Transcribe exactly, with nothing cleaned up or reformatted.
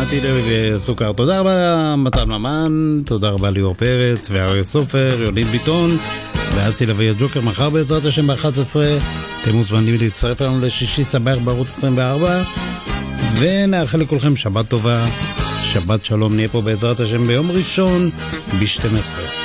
נתי לוי וסוכר. תודה רבה מתן ממן, תודה רבה ליאור פרץ ואריה סופר, יולית ביטון ואסי לוי הג'וקר. מחר בעזרת השם ב-אחת עשרה אתם מוזמנים להצטרף לנו לשישי סבח בערוץ עשרים וארבע, ונאחל לכולכם שבת טובה, שבת שלום. נהיה פה בעזרת השם ביום ראשון ב-שתים עשרה.